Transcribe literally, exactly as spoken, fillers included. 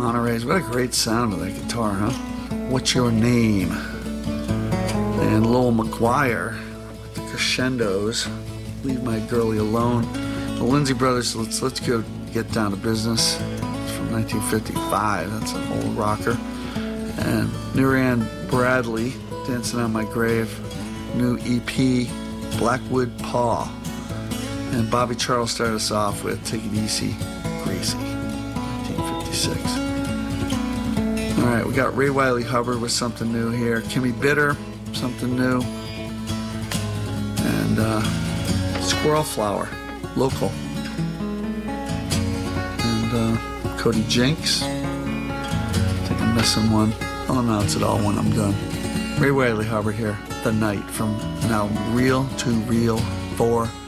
Monterey's. What a great sound of that guitar, huh? What's Your Name? And Lowell McGuire with the crescendos. Leave My Girlie Alone. The Lindsay Brothers, let's let's go get down to business. It's from nineteen fifty-five. That's an old rocker. And Nuran Bradley, Dancing on My Grave. New E P, Blackwood Paw. And Bobby Charles started us off with Take It Easy, Gracie, nineteen fifty-six. All right, we got Ray Wiley Hubbard with something new here. Kimmy Bitter, something new. And uh, Squirrel Flower, local. And uh, Cody Jinks. I think I'm missing one. I'll announce it all when I'm done. Ray Wiley Hubbard here, The Night, from an album Real to Real four.